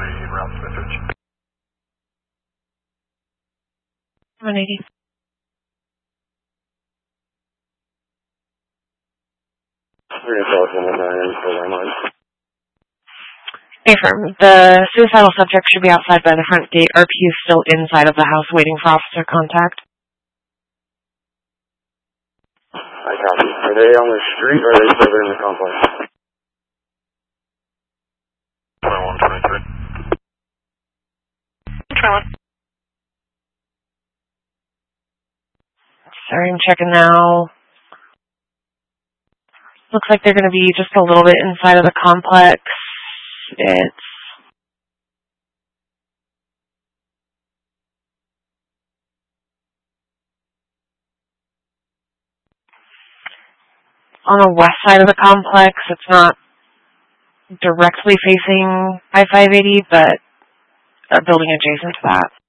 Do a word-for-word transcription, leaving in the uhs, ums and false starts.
route Smithridge. one eighty. Affirm. The suicidal subject should be outside by the front gate. R P is still inside of the house waiting for officer contact. I copy. Are they on the street or are they still in the complex? twenty-one twenty-three. twenty-one. Sorry, I'm checking now. Looks like they're going to be just a little bit inside of the complex. It's on the west side of the complex. It's not directly facing I five eighty, but a building adjacent to that.